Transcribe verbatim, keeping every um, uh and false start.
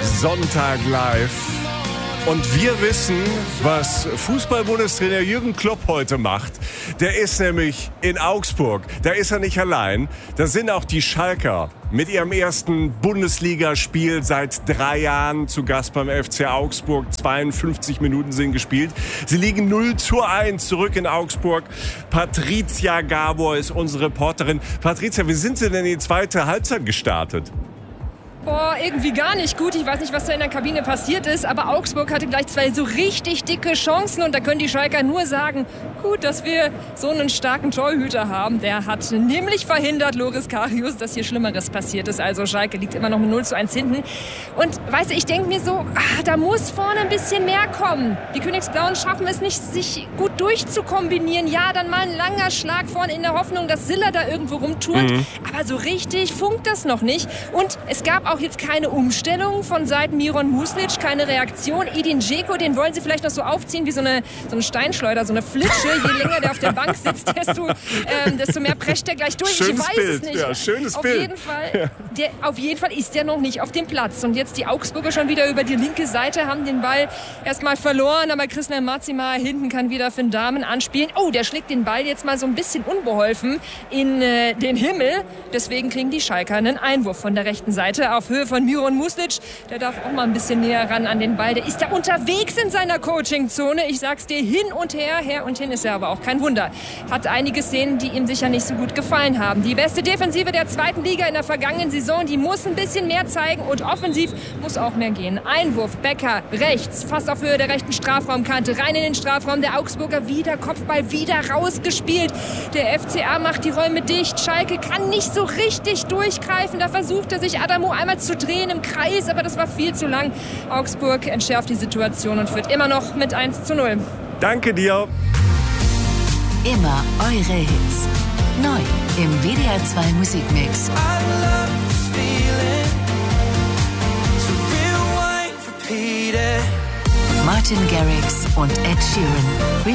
Sonntag live. Und wir wissen, was Fußball-Bundestrainer Jürgen Klopp heute macht. Der ist nämlich in Augsburg. Da ist er nicht allein. Da sind auch die Schalker mit ihrem ersten Bundesligaspiel seit drei Jahren zu Gast beim F C Augsburg. zweiundfünfzig Minuten sind gespielt. Sie liegen null zu eins zurück in Augsburg. Patricia Gabor ist unsere Reporterin. Patricia, wie sind Sie denn in die zweite Halbzeit gestartet? Boah, irgendwie gar nicht gut. Ich weiß nicht, was da in der Kabine passiert ist, aber Augsburg hatte gleich zwei so richtig dicke Chancen und da können die Schalker nur sagen, gut, dass wir so einen starken Torhüter haben. Der hat nämlich verhindert, Loris Karius, dass hier Schlimmeres passiert ist. Also Schalke liegt immer noch mit null zu eins hinten. Und weißt du, ich denke mir so, ach, da muss vorne ein bisschen mehr kommen. Die Königsblauen schaffen es nicht, sich gut durchzukombinieren. Ja, dann mal ein langer Schlag vorne in der Hoffnung, dass Silla da irgendwo rumturnt. Mhm. Aber so richtig funkt das noch nicht. Und es gab auch jetzt keine Umstellung von Seiten Miron Muslic, keine Reaktion. Edin Dzeko, den wollen sie vielleicht noch so aufziehen wie so eine, so eine Steinschleuder, so eine Flitsche. Je länger der auf der Bank sitzt, desto, ähm, desto mehr prescht der gleich durch. Schönes ich weiß Bild. es nicht. Ja, schönes auf Bild. Jeden Fall, der, auf jeden Fall ist der noch nicht auf dem Platz. Und jetzt die Augsburger schon wieder über die linke Seite, haben den Ball erstmal verloren, aber Christian Mazima hinten kann wieder für den Damen anspielen. Oh, der schlägt den Ball jetzt mal so ein bisschen unbeholfen in äh, den Himmel. Deswegen kriegen die Schalker einen Einwurf von der rechten Seite auf Höhe von Miron Muslic. Der darf auch mal ein bisschen näher ran an den Ball. Der ist da unterwegs in seiner Coachingzone. Ich sag's dir, hin und her, her und hin ist er aber auch kein Wunder. Hat einige Szenen, die ihm sicher nicht so gut gefallen haben. Die beste Defensive der zweiten Liga in der vergangenen Saison, die muss ein bisschen mehr zeigen und offensiv muss auch mehr gehen. Einwurf, Becker, rechts, fast auf Höhe der rechten Strafraumkante, rein in den Strafraum. Der Augsburger wieder Kopfball, wieder rausgespielt. Der F C A macht die Räume dicht. Schalke kann nicht so richtig durchgreifen. Da versucht er sich Adamo einmal zu drehen im Kreis, aber das war viel zu lang. Augsburg entschärft die Situation und führt immer noch mit eins zu null. Danke dir. Immer eure Hits. Neu im W D R zwei Musikmix. Martin Garrix und Ed Sheeran.